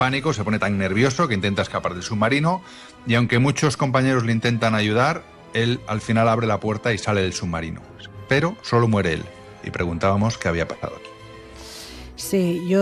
pánico, se pone tan nervioso que intenta escapar del submarino y aunque muchos compañeros le intentan ayudar, él al final abre la puerta y sale del submarino. Pero solo muere él. Y preguntábamos qué había pasado aquí. Sí, yo